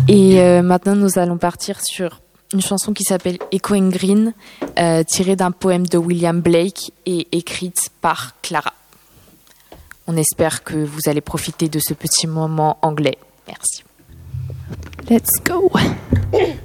Et maintenant, nous allons partir sur une chanson qui s'appelle Echoing Green, tirée d'un poème de William Blake et écrite par Clara. On espère que vous allez profiter de ce petit moment anglais. Merci. Let's go.